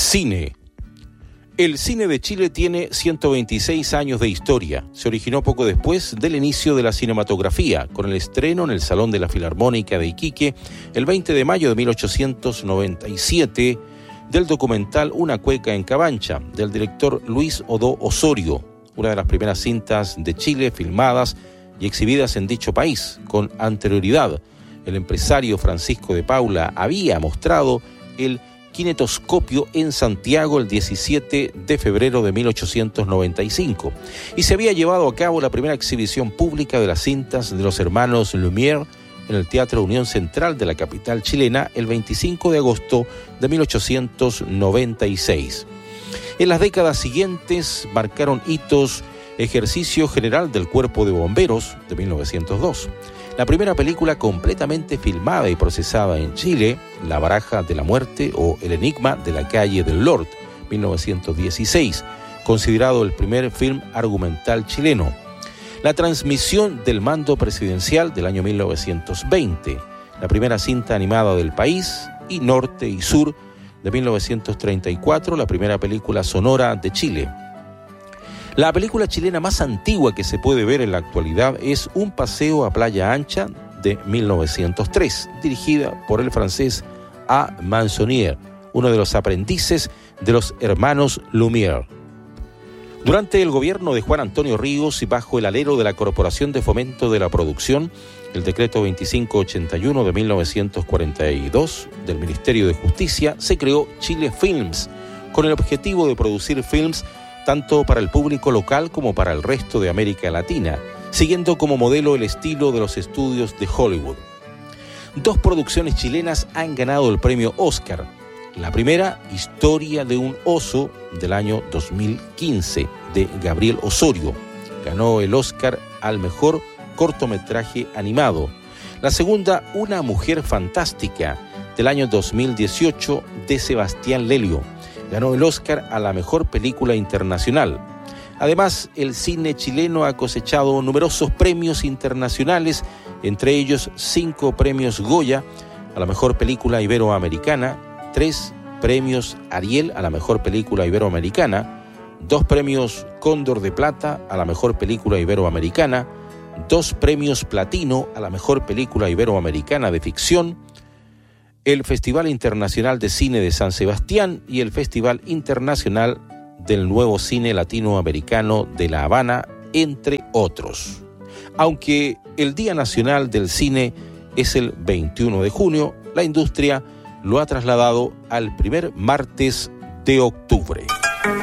Cine. El cine de Chile tiene 126 años de historia. Se originó poco después del inicio de la cinematografía, con el estreno en el Salón de la Filarmónica de Iquique, el 20 de mayo de 1897, del documental Una cueca en Cabancha, del director Luis Odó Osorio, una de las primeras cintas de Chile filmadas y exhibidas en dicho país. Con anterioridad, el empresario Francisco de Paula había mostrado el kinetoscopio en Santiago el 17 de febrero de 1895 y se había llevado a cabo la primera exhibición pública de las cintas de los hermanos Lumière en el Teatro Unión Central de la capital chilena el 25 de agosto de 1896. En las décadas siguientes marcaron hitos Ejercicio General del Cuerpo de Bomberos de 1902, la primera película completamente filmada y procesada en Chile, La Baraja de la Muerte o El Enigma de la Calle del Lord, 1916, considerado el primer film argumental chileno. La transmisión del mando presidencial del año 1920, la primera cinta animada del país, y Norte y Sur, de 1934, la primera película sonora de Chile. La película chilena más antigua que se puede ver en la actualidad es Un paseo a Playa Ancha, de 1903, dirigida por el francés A. Manzonier, uno de los aprendices de los hermanos Lumière. Durante el gobierno de Juan Antonio Ríos y bajo el alero de la Corporación de Fomento de la Producción, el decreto 2581 de 1942 del Ministerio de Justicia, se creó Chile Films, con el objetivo de producir films tanto para el público local como para el resto de América Latina, siguiendo como modelo el estilo de los estudios de Hollywood. Dos producciones chilenas han ganado el premio Oscar. La primera, Historia de un oso, del año 2015, de Gabriel Osorio. Ganó el Oscar al mejor cortometraje animado. La segunda, Una mujer fantástica, del año 2018, de Sebastián Lelio. Ganó el Oscar a la mejor película internacional. Además, el cine chileno ha cosechado numerosos premios internacionales, entre ellos 5 premios Goya a la mejor película iberoamericana, 3 premios Ariel a la mejor película iberoamericana, 2 premios Cóndor de Plata a la mejor película iberoamericana, 2 premios Platino a la mejor película iberoamericana de ficción, el Festival Internacional de Cine de San Sebastián y el Festival Internacional del Nuevo Cine Latinoamericano de La Habana, entre otros. Aunque el Día Nacional del Cine es el 21 de junio, la industria lo ha trasladado al primer martes de octubre.